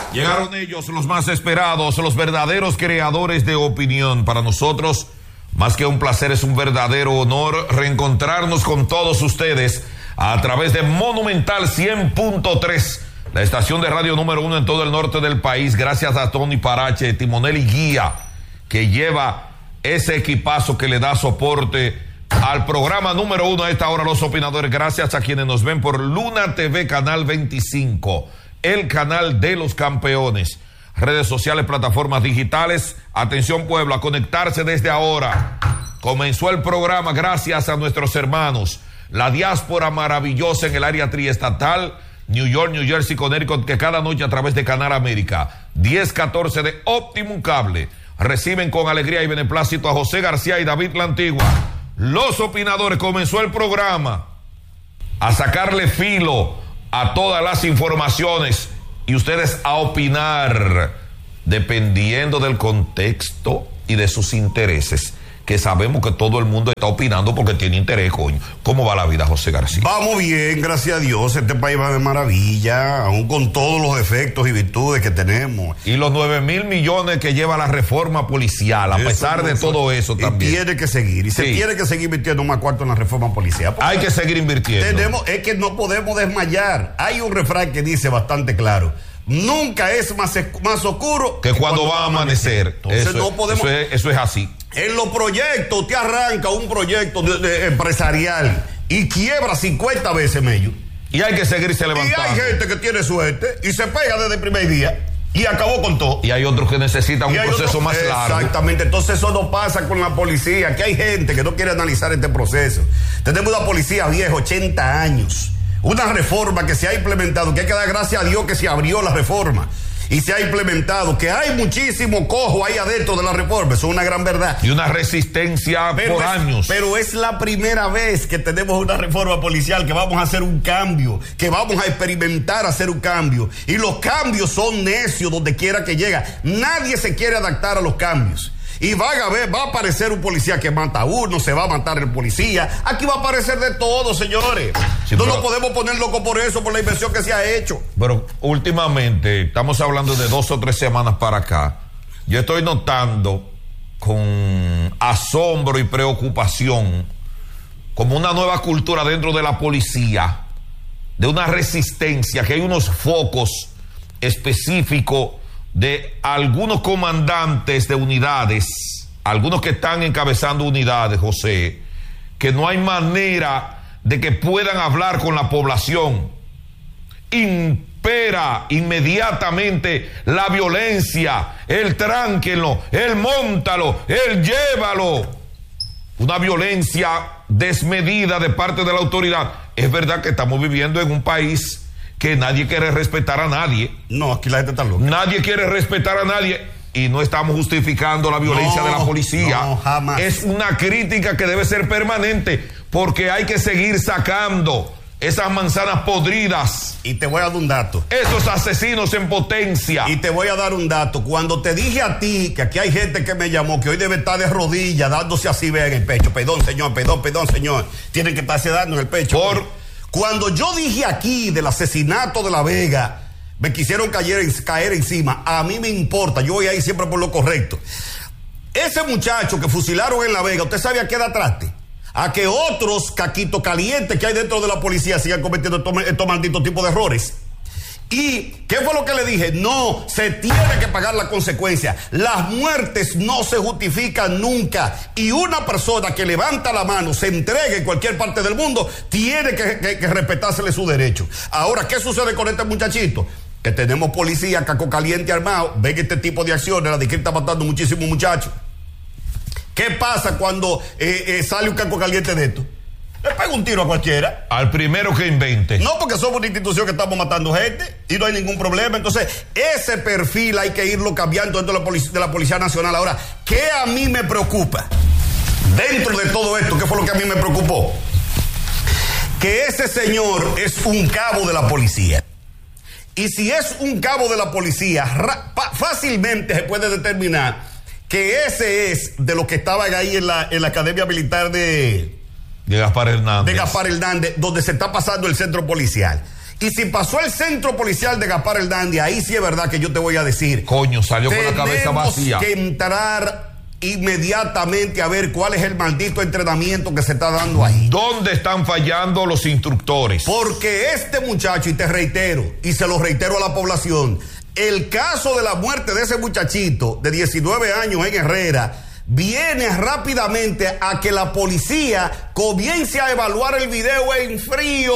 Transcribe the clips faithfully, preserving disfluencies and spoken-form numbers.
Llegaron ellos, los más esperados, los verdaderos creadores de opinión. Para nosotros, más que un placer, es un verdadero honor reencontrarnos con todos ustedes a través de Monumental cien punto tres, la estación de radio número uno en todo el norte del país. Gracias a Tony Parache, timonel y guía, que lleva ese equipazo que le da soporte al programa número uno a esta hora, Los Opinadores. Gracias a quienes nos ven por Luna T V, canal veinticinco, el canal de los campeones, redes sociales, plataformas digitales. Atención Puebla, a conectarse desde ahora. Comenzó el programa gracias a nuestros hermanos, la diáspora maravillosa en el área triestatal, New York, New Jersey, Connecticut, que cada noche a través de Canal América diez catorce de Optimum Cable reciben con alegría y beneplácito a José García y David La Antigua. Los Opinadores, comenzó el programa a sacarle filo a todas las informaciones y ustedes a opinar dependiendo del contexto y de sus intereses, que sabemos que todo el mundo está opinando porque tiene interés, coño. ¿Cómo va la vida, José García? Vamos bien, gracias a Dios. Este país va de maravilla, aún con todos los defectos y virtudes que tenemos. Y los nueve mil millones que lleva la reforma policial, a eso, pesar de eso, todo eso también. Y tiene que seguir, y sí. se tiene que seguir invirtiendo más cuarto en la reforma policial. Hay que seguir invirtiendo. Tenemos, es que no podemos desmayar. Hay un refrán que dice bastante claro: nunca es más, más oscuro que, que cuando, cuando va a amanecer. amanecer. Entonces eso, no podemos, eso, es, eso es así. En los proyectos, te arranca un proyecto de, de empresarial y quiebra cincuenta veces, Mello. Y hay que seguirse levantando. Y hay gente que tiene suerte y se pega desde el primer día y acabó con todo. Y hay otros que necesitan un proceso otro, más largo. Exactamente. Entonces eso no pasa con la policía, que hay gente que no quiere analizar este proceso. Tenemos una policía vieja, ochenta años. Una reforma que se ha implementado, que hay que dar gracias a Dios que se abrió la reforma y se ha implementado, que hay muchísimo cojo ahí adentro de la reforma. Eso es una gran verdad. Y una resistencia pero por es, años. Pero es la primera vez que tenemos una reforma policial, que vamos a hacer un cambio, que vamos a experimentar hacer un cambio. Y los cambios son necios donde quiera que llega. Nadie se quiere adaptar a los cambios. Y van a ver, va a aparecer un policía que mata a uno, se va a matar el policía. Aquí va a aparecer de todo, señores. Sí, no nos podemos poner locos por eso, por la inversión que se ha hecho. Pero últimamente, estamos hablando de dos o tres semanas para acá, yo estoy notando con asombro y preocupación como una nueva cultura dentro de la policía, de una resistencia, que hay unos focos específicos de algunos comandantes de unidades, algunos que están encabezando unidades, José, que no hay manera de que puedan hablar con la población. Impera inmediatamente la violencia, el tránquenlo, el móntalo, el llévalo. Una violencia desmedida de parte de la autoridad. Es verdad que estamos viviendo en un país que nadie quiere respetar a nadie. No, aquí la gente está loca. Nadie quiere respetar a nadie y no estamos justificando la violencia no, de la policía. No, jamás. Es una crítica que debe ser permanente porque hay que seguir sacando esas manzanas podridas. Y te voy a dar un dato. Esos asesinos en potencia. Y te voy a dar un dato. Cuando te dije a ti que aquí hay gente que me llamó, que hoy debe estar de rodillas, dándose así, vea, en el pecho. Perdón, señor, perdón, perdón, señor. Tienen que estarse dando en el pecho. Por... Cuando yo dije aquí del asesinato de La Vega, me quisieron caer, caer encima. A mí me importa, yo voy ahí siempre por lo correcto. Ese muchacho que fusilaron en La Vega, ¿usted sabe a qué da traste? A que otros caquitos calientes que hay dentro de la policía sigan cometiendo estos, estos malditos tipos de errores. ¿Y qué fue lo que le dije? No, se tiene que pagar la consecuencia. Las muertes no se justifican nunca. Y una persona que levanta la mano, se entregue en cualquier parte del mundo, tiene que, que, que respetársele su derecho. Ahora, ¿qué sucede con este muchachito? Que tenemos policía, caco caliente armado, ven este tipo de acciones, la de que está matando muchísimos muchachos. ¿Qué pasa cuando eh, eh, sale un caco caliente de esto? Le pega un tiro a cualquiera. Al primero que invente. No, porque somos una institución que estamos matando gente y no hay ningún problema. Entonces, ese perfil hay que irlo cambiando dentro de la Policía, de la Policía Nacional. Ahora, ¿qué a mí me preocupa? Dentro de todo esto, ¿qué fue lo que a mí me preocupó? Que ese señor es un cabo de la policía. Y si es un cabo de la policía, fácilmente se puede determinar que ese es de los que estaban ahí en la, en la Academia Militar de... De Gaspar Hernández. De Gaspar Hernández, donde se está pasando el centro policial. Y si pasó el centro policial de Gaspar el Dandy, ahí sí es verdad que yo te voy a decir. Coño, salió con la cabeza vacía. Tenemos que entrar inmediatamente a ver cuál es el maldito entrenamiento que se está dando ahí. ¿Dónde están fallando los instructores? Porque este muchacho, y te reitero, y se lo reitero a la población, el caso de la muerte de ese muchachito de diecinueve años en Herrera viene rápidamente a que la policía comience a evaluar el video en frío,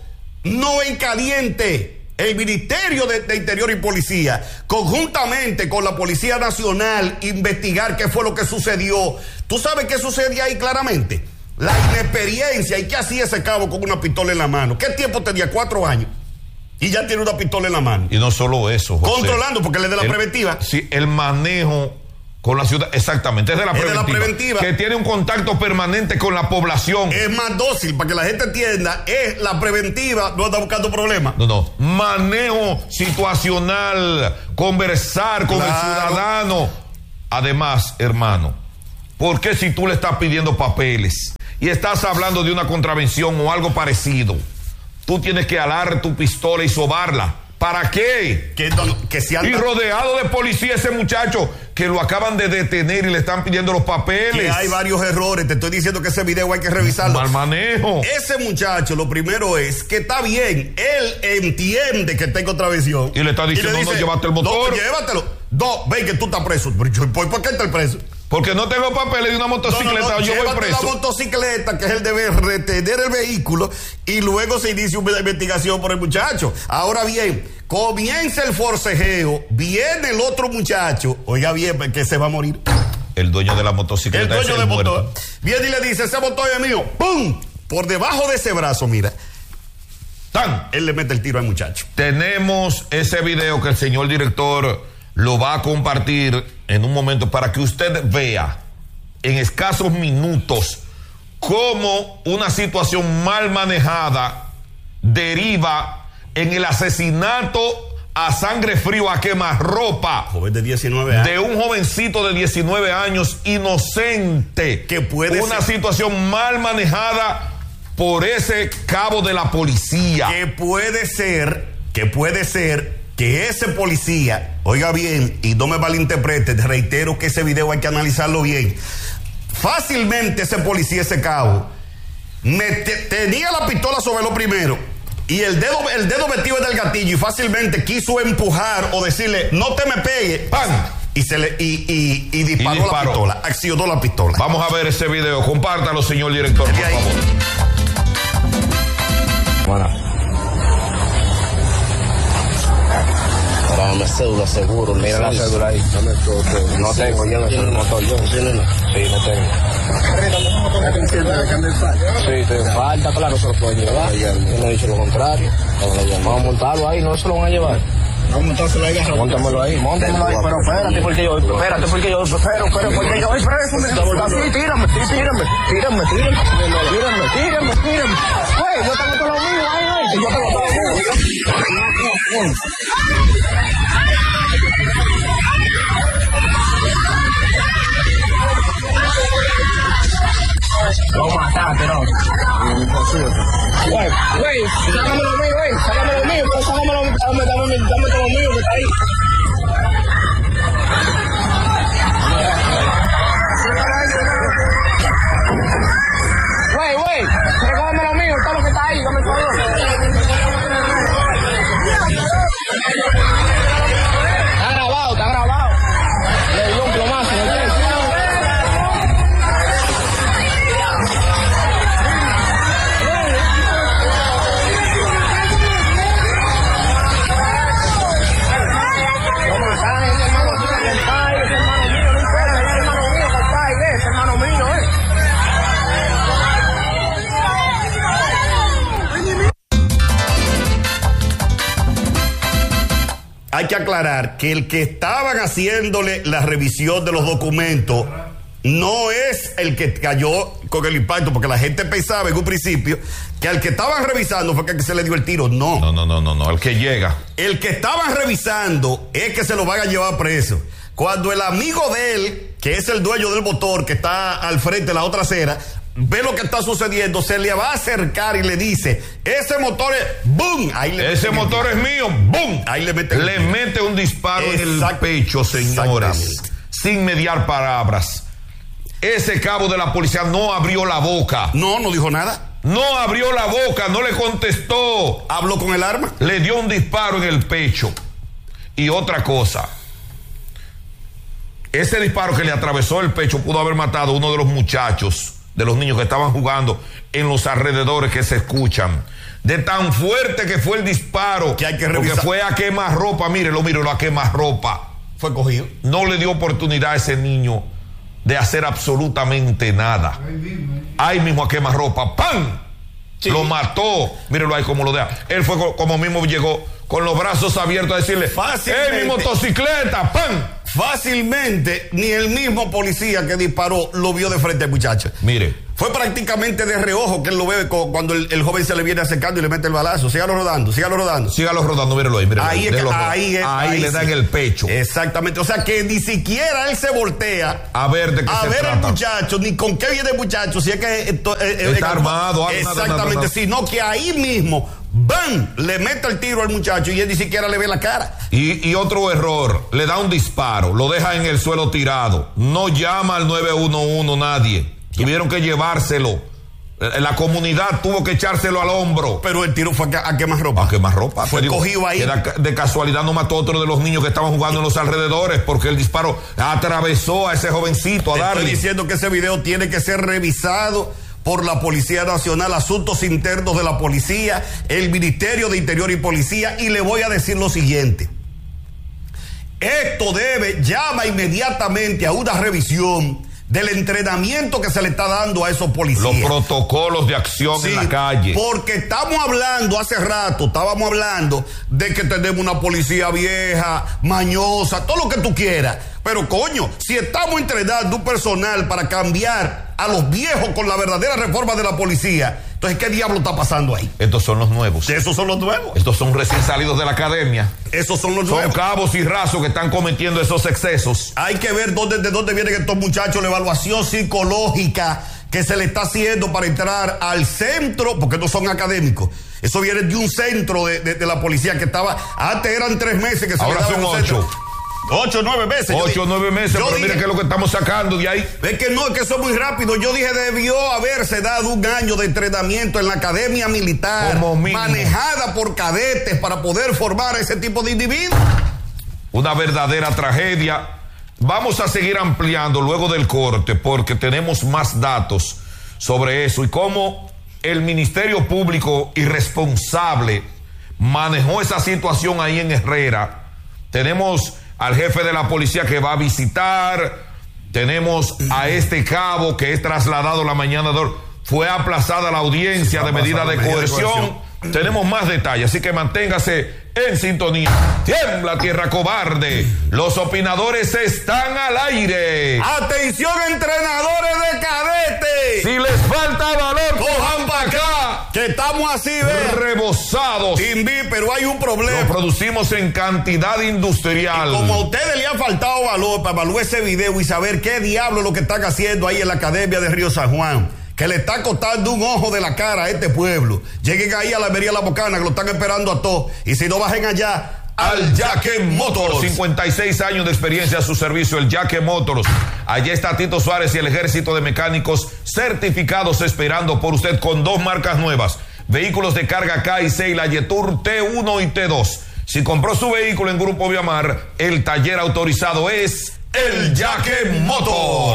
no en caliente. El Ministerio de, de Interior y Policía, conjuntamente con la Policía Nacional, investigar qué fue lo que sucedió. ¿Tú sabes qué sucedía ahí claramente? La inexperiencia. ¿Y qué hacía ese cabo con una pistola en la mano? ¿Qué tiempo tenía? Cuatro años. Y ya tiene una pistola en la mano. Y no solo eso, José. Controlando, porque le de la el, preventiva. Sí, el manejo con la ciudad, exactamente, es de la, es preventiva, de la preventiva. Que tiene un contacto permanente con la población. Es más dócil, para que la gente entienda, es la preventiva, no está buscando problemas. No, no, manejo situacional, conversar con claro. el ciudadano. Además, hermano, ¿por qué si tú le estás pidiendo papeles y estás hablando de una contravención o algo parecido, tú tienes que alar tu pistola y sobarla? ¿Para qué? Que, que se anda... Y rodeado de policía ese muchacho que lo acaban de detener y le están pidiendo los papeles. Que hay varios errores. Te estoy diciendo que ese video hay que revisarlo. Mal manejo. Ese muchacho, lo primero es que está bien. Él entiende que está en contravención. Y le está diciendo, dice, no, llévate el motor. No, llévatelo. No, ven que tú estás preso. ¿Por qué estás preso? Porque no tengo papeles de una motocicleta, no, no, no, yo voy preso. La motocicleta, que es el deber retener el vehículo, y luego se inicia una investigación por el muchacho. Ahora bien, comienza el forcejeo, viene el otro muchacho, oiga bien, que se va a morir. El dueño de la motocicleta. El dueño del motor. Viene y le dice, ese motor es mío. ¡Pum! Por debajo de ese brazo, mira. ¡Tan! Él le mete el tiro al muchacho. Tenemos ese video que el señor director lo va a compartir en un momento para que usted vea en escasos minutos cómo una situación mal manejada deriva en el asesinato a sangre frío, a quemarropa, joven de diecinueve años, de un jovencito de diecinueve años inocente, que puede una ser... situación mal manejada por ese cabo de la policía, que puede ser que puede ser que ese policía, oiga bien, y no me malinterprete, reitero que ese video hay que analizarlo bien. Fácilmente ese policía, ese cabo, me te, tenía la pistola sobre lo primero y el dedo, el dedo metido en el gatillo y fácilmente quiso empujar o decirle, no te me pegues, ¡pam! Y, se le, y, y, y, disparó y disparó la pistola, accionó la pistola. Vamos a ver ese video, compártalo, señor director, por favor. Bueno. Dame cédula, seguro. Mira la cédula ahí. No tengo, yo no tengo motor. Yo sí, no tengo. Sí, te falta, claro, se lo pueden llevar. Yo no he dicho lo contrario. Vamos a montarlo ahí, no se lo van a llevar. Vamos a montárselo ahí. Móntamelo ahí, móntamelo ahí. Pero espérate, porque yo, espérate, porque yo, espero, espero, porque yo voy preso. Sí, tírame, sí, tírame, tírame, tírame, tírame, tírame, tírame. Güey, yo tengo todo lo mío, ay, ay, que yo tengo todo lo mío. Lo mataste, ¿no? Güey, güey, sácame lo mío, güey, sácame lo mío, sácame lo mío, dame, dame, dame todo lo mío que está ahí. Güey, güey, sácame lo mío, todo lo que está ahí, dame todo. Está grabado, está grabado. Le dio un plomazo, ¿no? Hay que aclarar que el que estaban haciéndole la revisión de los documentos no es el que cayó con el impacto, porque la gente pensaba en un principio que al que estaban revisando fue que se le dio el tiro. No. No, no, no, no, no, el que llega. El que estaban revisando es que se lo van a llevar preso. Cuando el amigo de él, que es el dueño del motor, que está al frente de la otra acera, ve lo que está sucediendo, se le va a acercar y le dice, ese motor es, ¡boom! Ahí le ese motor es mío, ¡boom! Ahí le mete, le mete un disparo en el pecho, señores, sin mediar palabras. Ese cabo de la policía no abrió la boca. No, no dijo nada. No abrió la boca, no le contestó. ¿Habló con el arma? Le dio un disparo en el pecho. Y otra cosa, ese disparo que le atravesó el pecho pudo haber matado a uno de los muchachos, de los niños que estaban jugando en los alrededores que se escuchan. De tan fuerte que fue el disparo, que hay que porque fue a quemarropa, mírelo, mírelo, a quemarropa. Fue cogido. No le dio oportunidad a ese niño de hacer absolutamente nada. Ahí mismo, ¿eh? Ahí mismo a quemarropa, ¡pam! Sí. Lo mató. Mírelo ahí como lo deja. Él fue como mismo llegó con los brazos abiertos a decirle, ¡eh, mi motocicleta! ¡Pam! Fácilmente, ni el mismo policía que disparó lo vio de frente al muchacho. Mire. Fue prácticamente de reojo que él lo ve cuando el, el joven se le viene acercando y le mete el balazo. Sígalo rodando, sígalo rodando. Sígalo rodando, mírelo ahí, mírelo ahí. ahí, Es que, ahí, es, ahí, ahí le sí. da en el pecho. Exactamente. O sea que ni siquiera él se voltea a ver de qué a se ver trata. El muchacho, ni con qué viene el muchacho, si es que esto, eh, está eh, armado. Exactamente, sino que ahí mismo, ¡bam!, le mete el tiro al muchacho y él ni siquiera le ve la cara. Y, y otro error, le da un disparo, lo deja en el suelo tirado. No llama al nueve uno uno nadie. Tuvieron que llevárselo. La comunidad tuvo que echárselo al hombro. Pero el tiro fue a, a quemarropa. A quemarropa. Fue digo, cogido ahí. De casualidad no mató a otro de los niños que estaban jugando en los alrededores, porque el disparo atravesó a ese jovencito a darle. Estoy diciendo que ese video tiene que ser revisado por la Policía Nacional, Asuntos Internos de la Policía, el Ministerio de Interior y Policía, y le voy a decir lo siguiente. Esto debe, llama inmediatamente a una revisión del entrenamiento que se le está dando a esos policías. Los protocolos de acción sí, en la calle. Porque estamos hablando, hace rato, estábamos hablando de que tenemos una policía vieja, mañosa, todo lo que tú quieras. Pero coño, si estamos entrenando un personal para cambiar a los viejos con la verdadera reforma de la policía, entonces ¿qué diablo está pasando ahí? Estos son los nuevos. Esos son los nuevos. Estos son recién salidos de la academia. Esos son los son nuevos. Son cabos y rasos que están cometiendo esos excesos. Hay que ver dónde, de dónde vienen estos muchachos, la evaluación psicológica que se le está haciendo para entrar al centro, porque no son académicos. Eso viene de un centro de, de, de la policía que estaba, antes eran tres meses que se ahora son ocho. Centro. Ocho, nueve meses. Ocho, yo nueve meses, pero dije, mira qué es lo que estamos sacando de ahí. Es que no, es que eso es muy rápido. Yo dije, debió haberse dado un año de entrenamiento en la academia militar, manejada por cadetes para poder formar ese tipo de individuos. Una verdadera tragedia. Vamos a seguir ampliando luego del corte porque tenemos más datos sobre eso y cómo el Ministerio Público irresponsable manejó esa situación ahí en Herrera. Tenemos al jefe de la policía que va a visitar, tenemos a este cabo que es trasladado la mañana de hoy. Fue aplazada la audiencia de medida de coerción. Tenemos más detalles, así que manténgase en sintonía. Tiembla tierra cobarde. Los opinadores están al aire. Atención, entrenadores de cadetes. Si les falta valor, cojan para acá. Que estamos así, ¿ves? Rebosados. Invi, pero hay un problema. Lo producimos en cantidad industrial. Y como a ustedes le ha faltado valor para evaluar ese video y saber qué diablo es lo que están haciendo ahí en la Academia de Río San Juan, que le está costando un ojo de la cara a este pueblo. Lleguen ahí a la Almería La Bocana, que lo están esperando a todos. Y si no, bajen allá al Yaque Motors. cincuenta y seis años de experiencia a su servicio, el Yaque Motors. Allá está Tito Suárez y el ejército de mecánicos certificados esperando por usted con dos marcas nuevas. Vehículos de carga K y C y la Yetur T uno y T dos. Si compró su vehículo en Grupo Viamar, el taller autorizado es el Yaque Motors.